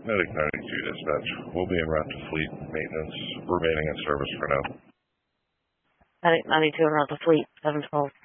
Medic 92 dispatch. We'll be en route to fleet maintenance, remaining in service for now. Medic 92 en route to fleet, 712.